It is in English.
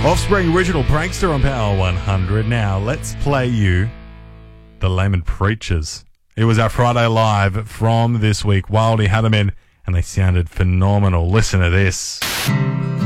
Offspring original Prankster on Power 100. Now, let's play you the Layman Preachers. It was our Friday Live from this week. Wildy had them in, and they sounded phenomenal. Listen to this.